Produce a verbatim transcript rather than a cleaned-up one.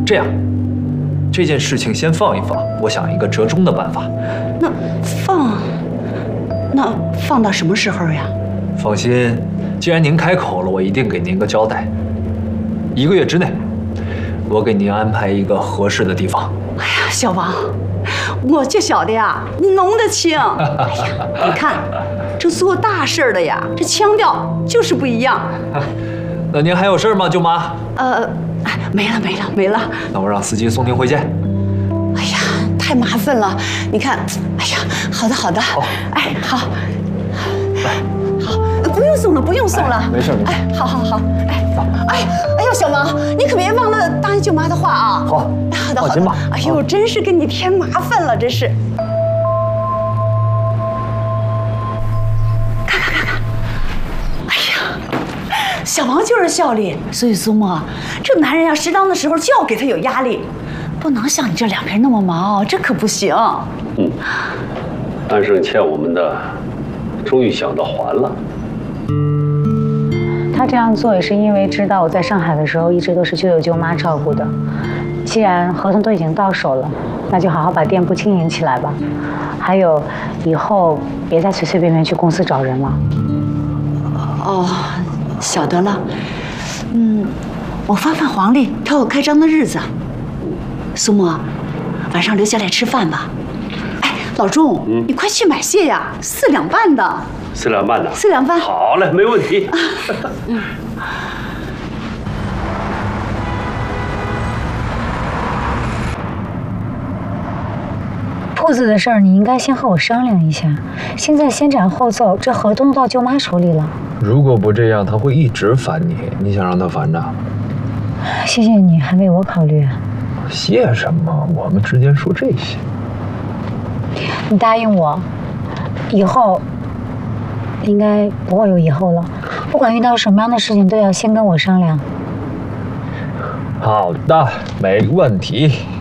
这样，这件事情先放一放，我想一个折中的办法。 那放，那放到什么时候呀？ 放心，既然您开口了，我一定给您个交代。一个月之内，我给您安排一个合适的地方。 哎呀，小王，我这小的呀，弄得清。哎呀，你看，这做大事的呀，这腔调就是不一样。 那您还有事吗，舅妈？ 呃，哎，没了没了没了。 那我让司机送您回家。 哎呀，太麻烦了。你看，哎呀，好的好的。好，哎好，好，不用送了不用送了。 没事没事。 哎，好好好。哎，哎哎呦，小王，你可别忘了答应舅妈的话啊。 好， 好的好的。 放心吧。 哎呦，真是给你添麻烦了，真是。看看看看。哎呀，小王就是效率，所以苏沫，这男人呀，适当的时候就要给他有压力，不能像你这两个人那么忙，这可不行。 嗯，安生欠我们的，终于想到还了。 他这样做也是因为知道我在上海的时候一直都是舅舅舅妈照顾的。既然合同都已经到手了，那就好好把店铺经营起来吧。还有，以后别再随随便便去公司找人了。 哦，晓得了。嗯，我翻翻黄历，挑个开张的日子。苏沫，晚上留下来吃饭吧。哎，老钟，嗯、你快去买蟹呀，四两半的。 四两半的。 四两半。 好嘞，没问题。 嗯。 铺子的事儿你应该先和我商量一下，现在先斩后奏，这合同到舅妈手里了。 如果不这样，他会一直烦你。你想让他烦着？ 谢谢你还为我考虑。 谢什么？我们之间说这些。 你答应我，以后应该不会有以后了。不管遇到什么样的事情，都要先跟我商量。 好的，没问题。